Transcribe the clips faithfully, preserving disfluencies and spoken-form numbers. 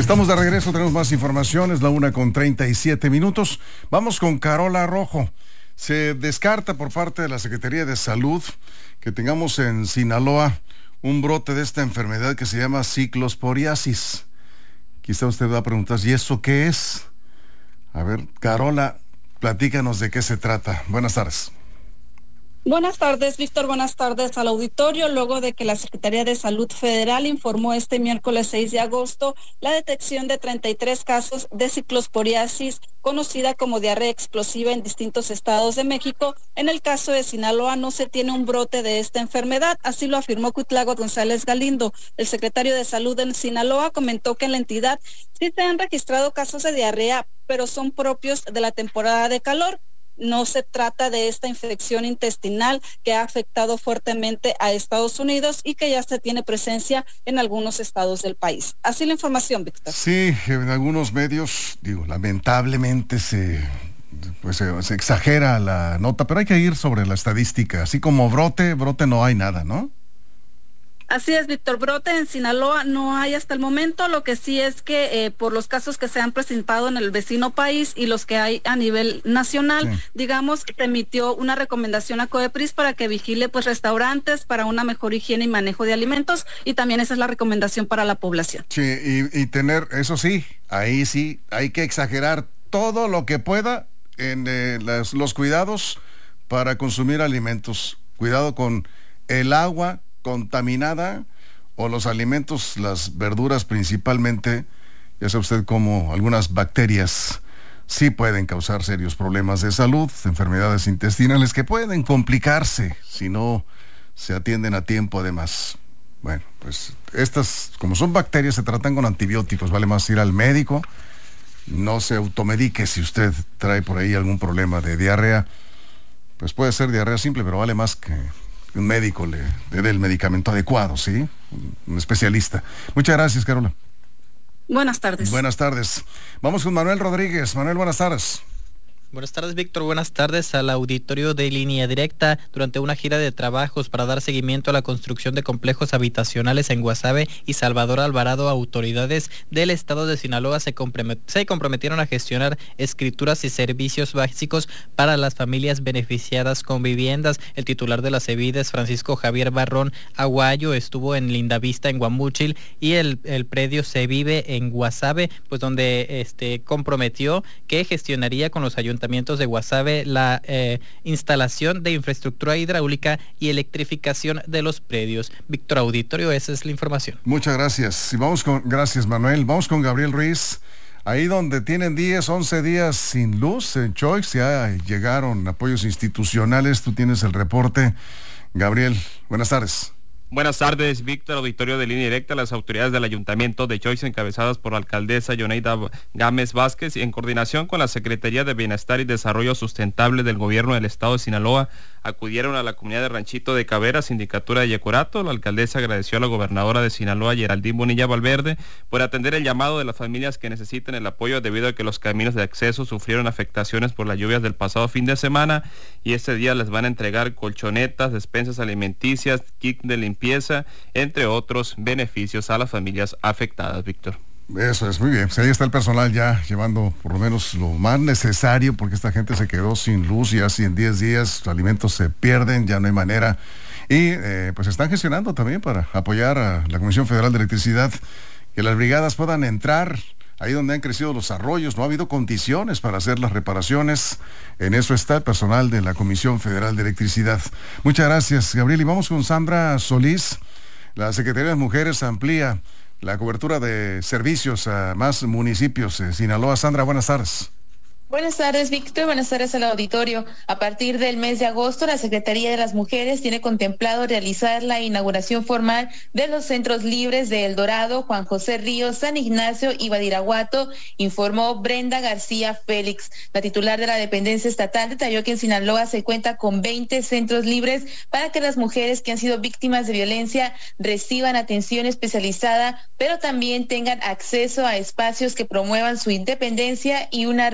Estamos de regreso, tenemos más información, es la una con treinta y siete minutos. Vamos con Carola Rojo. Se descarta por parte de la Secretaría de Salud que tengamos en Sinaloa un brote de esta enfermedad que se llama ciclosporiasis. Quizá usted va a preguntar, ¿y eso qué es? A ver, Carola, platícanos de qué se trata. Buenas tardes. Buenas tardes, Víctor. Buenas tardes al auditorio. Luego de que la Secretaría de Salud Federal informó este miércoles seis de agosto la detección de treinta y tres casos de ciclosporiasis, conocida como diarrea explosiva en distintos estados de México, en el caso de Sinaloa no se tiene un brote de esta enfermedad, así lo afirmó Cuitláhuac González Galindo. El secretario de Salud en Sinaloa comentó que en la entidad sí se han registrado casos de diarrea, pero son propios de la temporada de calor. No se trata de esta infección intestinal que ha afectado fuertemente a Estados Unidos y que ya se tiene presencia en algunos estados del país. Así la información, Víctor. Sí, en algunos medios, digo, lamentablemente se, pues, se, se exagera la nota, pero hay que ir sobre la estadística. Así como brote, brote no hay nada, ¿no? Así es, Víctor. Brote en Sinaloa no hay hasta el momento. Lo que sí es que eh, por los casos que se han presentado en el vecino país y los que hay a nivel nacional, sí. digamos, se emitió una recomendación a COEPRIS para que vigile pues restaurantes para una mejor higiene y manejo de alimentos, y también esa es la recomendación para la población. Sí, y, y tener, eso sí, ahí sí, hay que exagerar todo lo que pueda en eh, las, los cuidados para consumir alimentos. Cuidado con el agua contaminada o los alimentos, las verduras principalmente. Ya sabe usted cómo algunas bacterias sí pueden causar serios problemas de salud, enfermedades intestinales que pueden complicarse si no se atienden a tiempo además. Bueno, pues estas, como son bacterias, se tratan con antibióticos, vale más ir al médico. No se automedique si usted trae por ahí algún problema de diarrea. Pues puede ser diarrea simple, pero vale más que un médico le, le dé el medicamento adecuado, ¿sí? Un especialista. Muchas gracias, Carola. Buenas tardes. Buenas tardes. Vamos con Manuel Rodríguez. Manuel, buenas tardes. Buenas tardes, Víctor. Buenas tardes al auditorio de Línea Directa. Durante una gira de trabajos para dar seguimiento a la construcción de complejos habitacionales en Guasave y Salvador Alvarado, autoridades del estado de Sinaloa se, compromet- se comprometieron a gestionar escrituras y servicios básicos para las familias beneficiadas con viviendas. El titular de la CEVIDES, Francisco Javier Barrón Aguayo, estuvo en Lindavista, en Guamúchil, y el, el predio Se Vive en Guasave, pues donde este comprometió que gestionaría con los ayuntamientos de Guasave la eh, instalación de infraestructura hidráulica y electrificación de los predios. Víctor, auditorio, esa es la información. Muchas gracias. Y vamos con, gracias, Manuel. Vamos con Gabriel Ruiz. Ahí donde tienen diez, once días sin luz, en Choix ya llegaron apoyos institucionales. Tú tienes el reporte. Gabriel, buenas tardes. Buenas tardes, Víctor, auditorio de Línea Directa. Las autoridades del Ayuntamiento de Choix, encabezadas por la alcaldesa Yoneida Gámez Vázquez y en coordinación con la Secretaría de Bienestar y Desarrollo Sustentable del Gobierno del Estado de Sinaloa, acudieron a la comunidad de Ranchito de Cabera, sindicatura de Yecorato. La alcaldesa agradeció a la gobernadora de Sinaloa, Geraldine Bonilla Valverde, por atender el llamado de las familias que necesitan el apoyo debido a que los caminos de acceso sufrieron afectaciones por las lluvias del pasado fin de semana, y este día les van a entregar colchonetas, despensas alimenticias, kit de limpieza, entre otros beneficios a las familias afectadas, Víctor. Eso es, muy bien. Pues ahí está el personal ya llevando por lo menos lo más necesario, porque esta gente se quedó sin luz y así en diez días los alimentos se pierden, ya no hay manera. Y eh, pues están gestionando también para apoyar a la Comisión Federal de Electricidad, que las brigadas puedan entrar ahí donde han crecido los arroyos. No ha habido condiciones para hacer las reparaciones. En eso está el personal de la Comisión Federal de Electricidad. Muchas gracias, Gabriel. Y vamos con Sandra Solís. La Secretaría de Mujeres amplía la cobertura de servicios a más municipios de Sinaloa. Sandra, buenas tardes. Buenas tardes, Víctor. Buenas tardes al auditorio. A partir del mes de agosto, la Secretaría de las Mujeres tiene contemplado realizar la inauguración formal de los centros libres de El Dorado, Juan José Ríos, San Ignacio y Badiraguato, informó Brenda García Félix. La titular de la dependencia estatal detalló que en Sinaloa se cuenta con veinte centros libres para que las mujeres que han sido víctimas de violencia reciban atención especializada, pero también tengan acceso a espacios que promuevan su independencia y una red de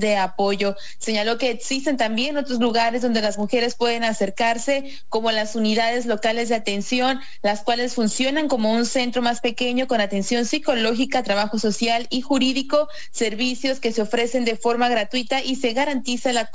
de apoyo. Señaló que existen también otros lugares donde las mujeres pueden acercarse, como las unidades locales de atención, las cuales funcionan como un centro más pequeño con atención psicológica, trabajo social y jurídico, servicios que se ofrecen de forma gratuita y se garantiza la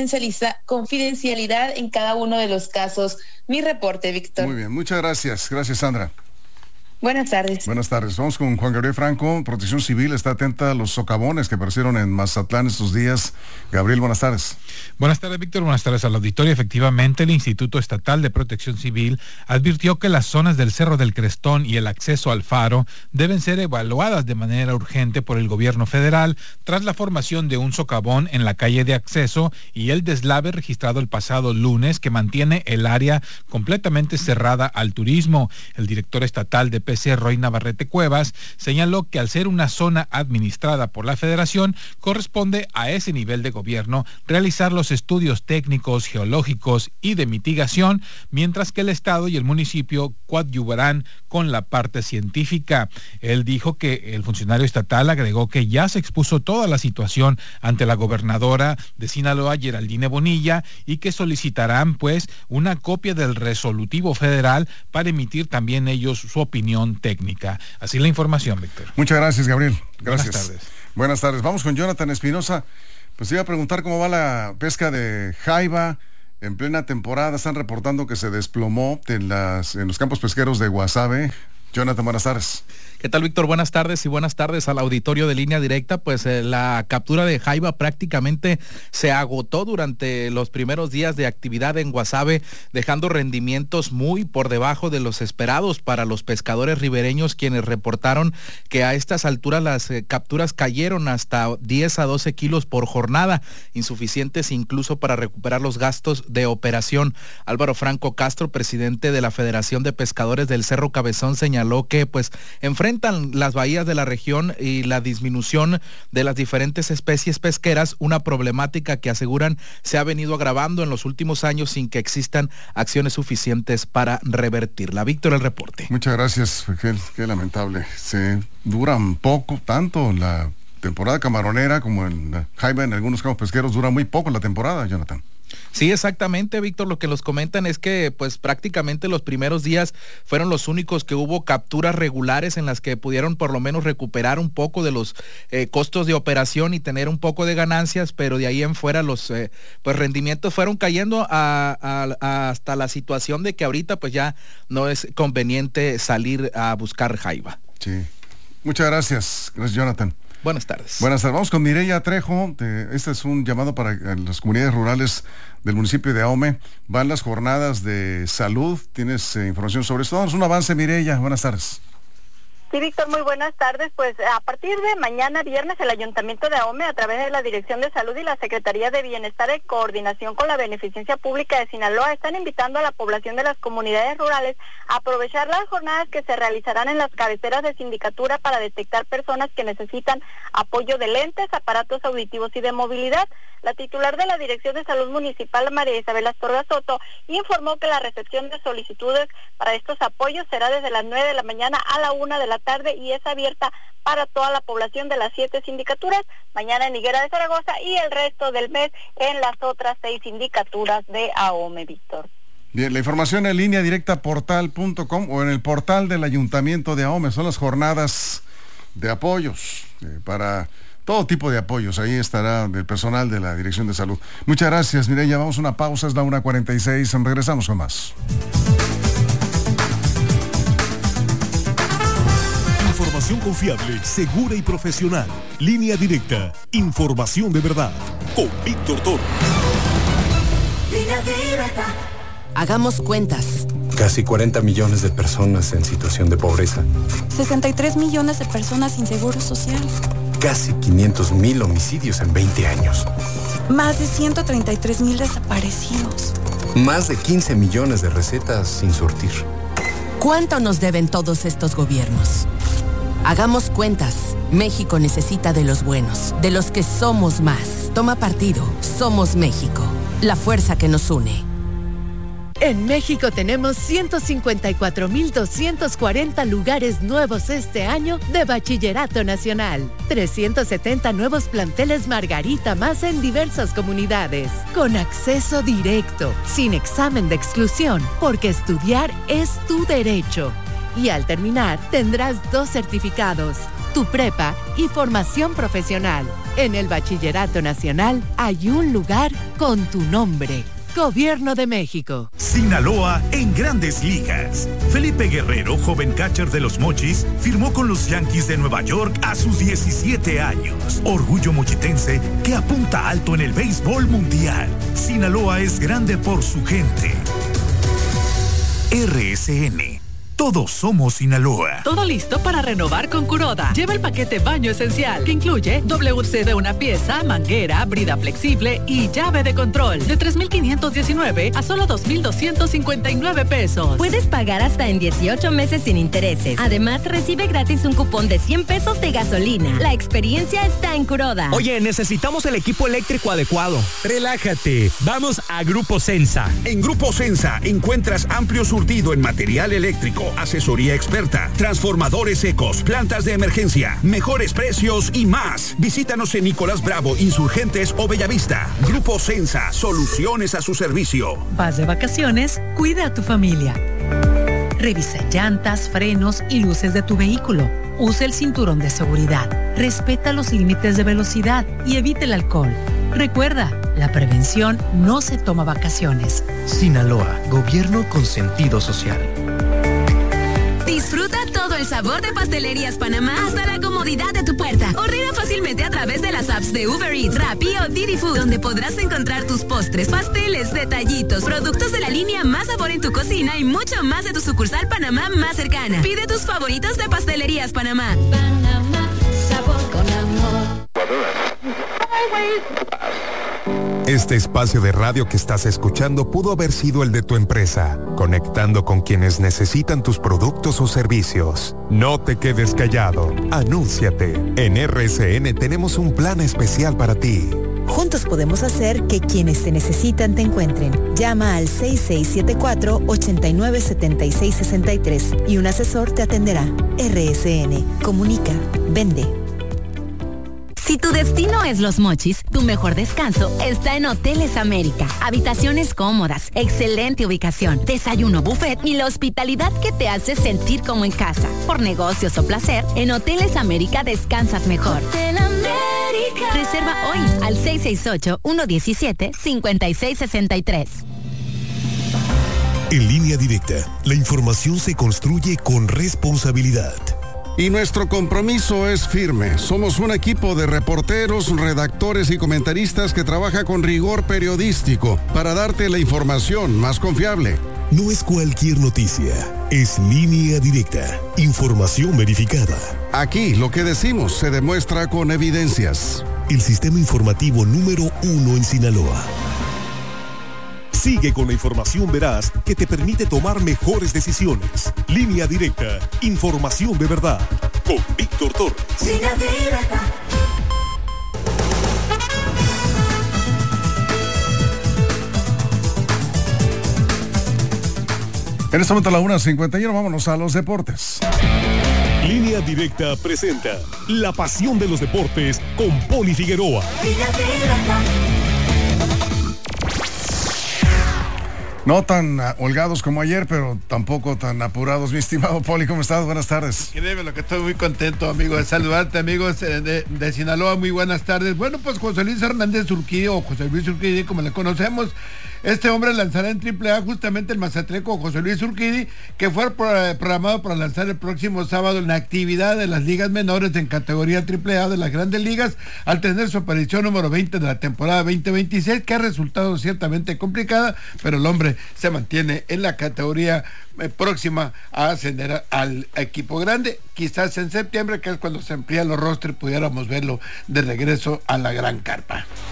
confidencialidad en cada uno de los casos. Mi reporte, Víctor. Muy bien, muchas gracias. Gracias, Sandra. Buenas tardes. Buenas tardes. Vamos con Juan Gabriel Franco. Protección Civil está atenta a los socavones que aparecieron en Mazatlán estos días. Gabriel, buenas tardes. Buenas tardes, Víctor. Buenas tardes al auditorio. Efectivamente, el Instituto Estatal de Protección Civil advirtió que las zonas del Cerro del Crestón y el acceso al faro deben ser evaluadas de manera urgente por el gobierno federal tras la formación de un socavón en la calle de acceso y el deslave registrado el pasado lunes que mantiene el área completamente cerrada al turismo. El director estatal de P C, Roy Navarrete Cuevas, señaló que al ser una zona administrada por la Federación, corresponde a ese nivel de gobierno realizar los estudios técnicos, geológicos y de mitigación, mientras que el Estado y el municipio coadyuvarán con la parte científica. Él dijo que el funcionario estatal agregó que ya se expuso toda la situación ante la gobernadora de Sinaloa, Geraldine Bonilla, y que solicitarán pues una copia del resolutivo federal para emitir también ellos su opinión técnica. Así la información, Víctor. Muchas gracias, Gabriel. Gracias. Buenas tardes. Buenas tardes. Vamos con Jonathan Espinosa. Pues iba a preguntar cómo va la pesca de jaiba en plena temporada. Están reportando que se desplomó en, las, en los campos pesqueros de Guasave. Jonathan, buenas tardes. ¿Qué tal, Víctor? Buenas tardes y buenas tardes al auditorio de Línea Directa. Pues eh, la captura de jaiba prácticamente se agotó durante los primeros días de actividad en Guasave, dejando rendimientos muy por debajo de los esperados para los pescadores ribereños, quienes reportaron que a estas alturas las eh, capturas cayeron hasta diez a doce kilos por jornada, insuficientes incluso para recuperar los gastos de operación. Álvaro Franco Castro, presidente de la Federación de Pescadores del Cerro Cabezón, señaló que pues enfrentan las bahías de la región y la disminución de las diferentes especies pesqueras, una problemática que aseguran se ha venido agravando en los últimos años sin que existan acciones suficientes para revertirla. Víctor, el reporte. Muchas gracias. Qué, qué lamentable. Se dura un poco, tanto la temporada camaronera como en la jaiba en algunos campos pesqueros dura muy poco la temporada, Jonathan. Sí, exactamente, Víctor. Lo que nos comentan es que pues prácticamente los primeros días fueron los únicos que hubo capturas regulares en las que pudieron por lo menos recuperar un poco de los eh, costos de operación y tener un poco de ganancias, pero de ahí en fuera los eh, pues rendimientos fueron cayendo a, a, a hasta la situación de que ahorita pues ya no es conveniente salir a buscar jaiba. Sí. Muchas gracias. Gracias, Jonathan. Buenas tardes. Buenas tardes. Vamos con Mireya Trejo. Este es un llamado para las comunidades rurales del municipio de Ahome. Van las jornadas de salud. ¿Tienes eh, información sobre esto? Danos un avance, Mireya. Buenas tardes. Sí, Víctor, muy buenas tardes. Pues a partir de mañana viernes el Ayuntamiento de Ahome, a través de la Dirección de Salud y la Secretaría de Bienestar en coordinación con la Beneficencia Pública de Sinaloa, están invitando a la población de las comunidades rurales a aprovechar las jornadas que se realizarán en las cabeceras de sindicatura para detectar personas que necesitan apoyo de lentes, aparatos auditivos y de movilidad. La titular de la Dirección de Salud Municipal, María Isabel Astorga Soto, informó que la recepción de solicitudes para estos apoyos será desde las nueve de la mañana a la una de la tarde y es abierta para toda la población de las siete sindicaturas, mañana en Higuera de Zaragoza y el resto del mes en las otras seis sindicaturas de Ahome, Víctor. Bien, la información en línea directa portal punto com o en el portal del Ayuntamiento de Ahome. Son las jornadas de apoyos eh, para todo tipo de apoyos. Ahí estará el personal de la Dirección de Salud. Muchas gracias, Mireya. Vamos a una pausa, es la una cuarenta y seis. Regresamos con más. Información confiable, segura y profesional. Línea Directa. Información de verdad. Con Víctor Toro. Línea Directa. Hagamos cuentas. Casi cuarenta millones de personas en situación de pobreza. sesenta y tres millones de personas sin seguro social. Casi quinientos mil homicidios en veinte años. Más de ciento treinta y tres mil desaparecidos. Más de quince millones de recetas sin surtir. ¿Cuánto nos deben todos estos gobiernos? Hagamos cuentas. México necesita de los buenos, de los que somos más. Toma partido. Somos México. La fuerza que nos une. En México tenemos ciento cincuenta y cuatro mil doscientos cuarenta lugares nuevos este año de Bachillerato Nacional. trescientos setenta nuevos planteles Margarita más en diversas comunidades. Con acceso directo, sin examen de exclusión, porque estudiar es tu derecho. Y al terminar, tendrás dos certificados, tu prepa y formación profesional. En el Bachillerato Nacional hay un lugar con tu nombre. Gobierno de México. Sinaloa en Grandes Ligas. Felipe Guerrero, joven catcher de los Mochis, firmó con los Yankees de Nueva York a sus diecisiete años. Orgullo mochitense que apunta alto en el béisbol mundial. Sinaloa es grande por su gente. R S N. Todos somos Sinaloa. Todo listo para renovar con Kuroda. Lleva el paquete baño esencial, que incluye W C de una pieza, manguera, brida flexible y llave de control. De tres mil quinientos diecinueve a solo dos mil doscientos cincuenta y nueve pesos. Puedes pagar hasta en dieciocho meses sin intereses. Además, recibe gratis un cupón de cien pesos de gasolina. La experiencia está en Kuroda. Oye, necesitamos el equipo eléctrico adecuado. Relájate. Vamos a Grupo Sensa. En Grupo Sensa encuentras amplio surtido en material eléctrico, asesoría experta, transformadores secos, plantas de emergencia, mejores precios y más. Visítanos en Nicolás Bravo, Insurgentes o Bellavista. Grupo Sensa, soluciones a su servicio. Vas de vacaciones, cuida a tu familia. Revisa llantas, frenos y luces de tu vehículo. Usa el cinturón de seguridad. Respeta los límites de velocidad y evite el alcohol. Recuerda, la prevención no se toma vacaciones. Sinaloa, gobierno con sentido social. Disfruta todo el sabor de Pastelerías Panamá hasta la comodidad de tu puerta. Ordena fácilmente a través de las apps de Uber Eats, Rappi o Didi Food, donde podrás encontrar tus postres, pasteles, detallitos, productos de la línea Más Sabor en tu cocina y mucho más de tu sucursal Panamá más cercana. Pide tus favoritos de Pastelerías Panamá. Panamá, sabor con amor. Este espacio de radio que estás escuchando pudo haber sido el de tu empresa, conectando con quienes necesitan tus productos o servicios. No te quedes callado, anúnciate. En R S N tenemos un plan especial para ti. Juntos podemos hacer que quienes te necesitan te encuentren. Llama al seis seis siete cuatro, ocho nueve siete seis seis tres y un asesor te atenderá. R S N. Comunica. Vende. Si tu destino es Los Mochis, tu mejor descanso está en Hoteles América. Habitaciones cómodas, excelente ubicación, desayuno buffet y la hospitalidad que te hace sentir como en casa. Por negocios o placer, en Hoteles América descansas mejor. Hotel América. Reserva hoy al seis seis ocho, uno uno siete, cinco seis seis tres. En Línea Directa, la información se construye con responsabilidad. Y nuestro compromiso es firme. Somos un equipo de reporteros, redactores y comentaristas que trabaja con rigor periodístico para darte la información más confiable. No es cualquier noticia, es Línea Directa, información verificada. Aquí lo que decimos se demuestra con evidencias. El sistema informativo número uno en Sinaloa. Sigue con la información veraz que te permite tomar mejores decisiones. Línea Directa, información de verdad. Con Víctor Torres. Línea Directa. En este momento a la una cincuenta y uno, vámonos a los deportes. Línea Directa presenta La Pasión de los Deportes con Poli Figueroa. Línea Directa. No tan uh, holgados como ayer, pero tampoco tan apurados. Mi estimado Poli, ¿cómo estás? Buenas tardes. Créeme lo que estoy muy contento, amigo, de saludarte, amigos de, de Sinaloa. Muy buenas tardes. Bueno, pues José Luis Hernández Urquidi, o José Luis Urquidi, como le conocemos, este hombre lanzará en triple A justamente el mazatleco José Luis Urquidi, que fue programado para lanzar el próximo sábado en la actividad de las ligas menores en categoría triple A de las grandes ligas, al tener su aparición número veinte de la temporada veinte veintiséis, que ha resultado ciertamente complicada, pero el hombre se mantiene en la categoría eh, próxima a ascender al equipo grande. Quizás en septiembre, que es cuando se amplían los rostros, pudiéramos verlo de regreso a la gran carpa.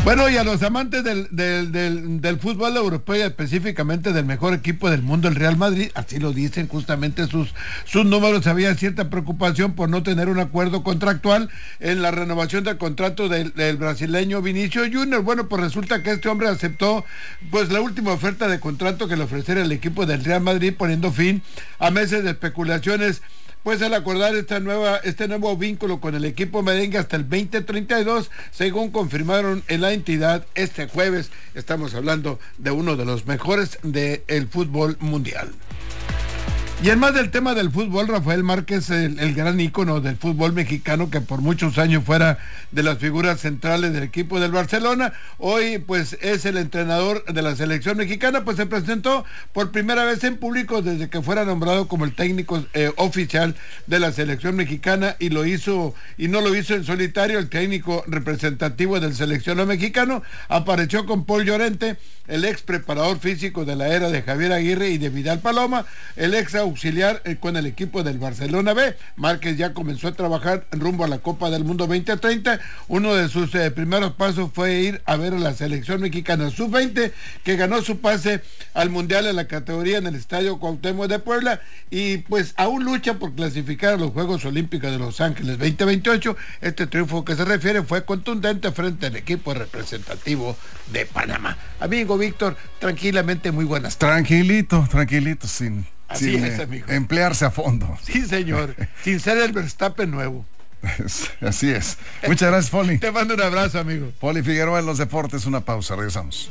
Bueno, y a los amantes del, del, del, del fútbol europeo y específicamente del mejor equipo del mundo, el Real Madrid, así lo dicen justamente sus, sus números, había cierta preocupación por no tener un acuerdo contractual en la renovación del contrato del, del brasileño Vinicius Junior. Bueno, pues resulta que este hombre aceptó pues la última oferta de contrato que le ofreciera el equipo del Real Madrid, poniendo fin a meses de especulaciones. Pues al acordar esta nueva, este nuevo vínculo con el equipo merengue hasta el veinte treinta y dos, según confirmaron en la entidad este jueves, estamos hablando de uno de los mejores del fútbol mundial. Y en más del tema del fútbol, Rafael Márquez, el, el gran ícono del fútbol mexicano, que por muchos años fuera de las figuras centrales del equipo del Barcelona, hoy pues es el entrenador de la selección mexicana, pues se presentó por primera vez en público desde que fuera nombrado como el técnico eh, oficial de la selección mexicana, y lo hizo, y no lo hizo en solitario. El técnico representativo del seleccionado mexicano apareció con Paul Llorente, el ex preparador físico de la era de Javier Aguirre y de Vidal Paloma, el ex auxiliar eh, con el equipo del Barcelona B. Márquez ya comenzó a trabajar rumbo a la Copa del Mundo veinte treinta. Uno de sus eh, primeros pasos fue ir a ver a la selección mexicana sub veinte, que ganó su pase al Mundial en la categoría en el Estadio Cuauhtémoc de Puebla, y pues aún lucha por clasificar a los Juegos Olímpicos de Los Ángeles veinte veintiocho. Este triunfo que se refiere fue contundente frente al equipo representativo de Panamá. Amigo Víctor, tranquilamente, muy buenas tardes. Tranquilito, tranquilito, sin, Así sin es, eh, amigo. emplearse a fondo. Sí, señor, sin ser el Verstappen nuevo. Así es. Muchas gracias, Poli. Te mando un abrazo, amigo. Poli Figueroa en los deportes, una pausa, regresamos.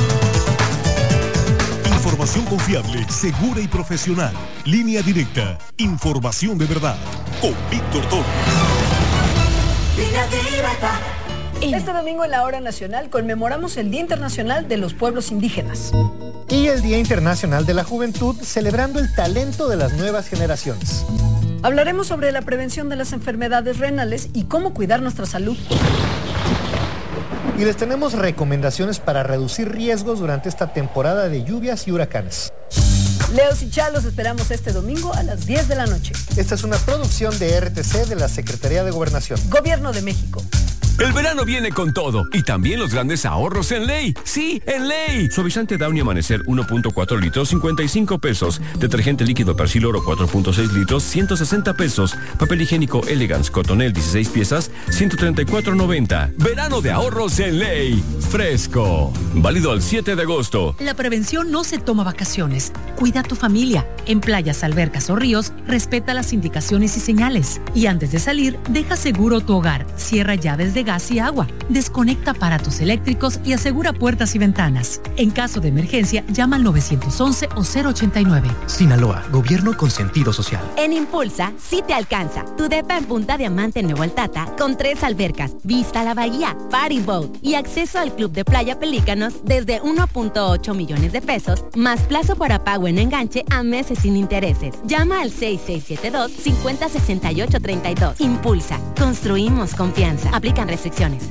Información confiable, segura y profesional. Línea Directa. Información de verdad. Con Víctor Torres. Línea Directa. Este domingo en la Hora Nacional conmemoramos el Día Internacional de los Pueblos Indígenas. Y el Día Internacional de la Juventud, celebrando el talento de las nuevas generaciones. Hablaremos sobre la prevención de las enfermedades renales y cómo cuidar nuestra salud. Y les tenemos recomendaciones para reducir riesgos durante esta temporada de lluvias y huracanes. Leos y Chalos esperamos este domingo a las diez de la noche. Esta es una producción de R T C de la Secretaría de Gobernación. Gobierno de México. El verano viene con todo y también los grandes ahorros en Ley. Sí, en Ley. Suavizante Downy Amanecer uno punto cuatro litros, cincuenta y cinco pesos. Detergente líquido Persil Oro cuatro punto seis litros, ciento sesenta pesos. Papel higiénico Elegance Cotonel dieciséis piezas, ciento treinta y cuatro noventa. Verano de ahorros en Ley. Fresco. Válido al siete de agosto. La prevención no se toma vacaciones. Cuida a tu familia. En playas, albercas o ríos, respeta las indicaciones y señales. Y antes de salir, deja seguro tu hogar. Cierra llaves de gas y agua. Desconecta aparatos eléctricos y asegura puertas y ventanas. En caso de emergencia, llama al nueve once o cero ochenta y nueve. Sinaloa, gobierno con sentido social. En Impulsa, sí te alcanza. Tu depa en Punta Diamante Nuevo Altata, con tres albercas, vista a la bahía, party boat y acceso al club de playa Pelícanos desde uno punto ocho millones de pesos, más plazo para pago en enganche a meses sin intereses. Llama al seis seis siete dos, cinco cero seis ocho tres dos. Impulsa, construimos confianza. Aplican restricciones.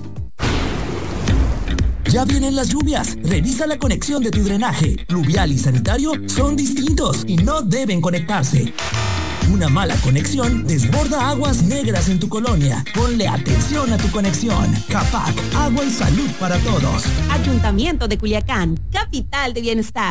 Ya vienen las lluvias. Revisa la conexión de tu drenaje. Pluvial y sanitario son distintos y no deben conectarse. Una mala conexión desborda aguas negras en tu colonia. Ponle atención a tu conexión. CAPAC, agua y salud para todos. Ayuntamiento de Culiacán, capital de bienestar.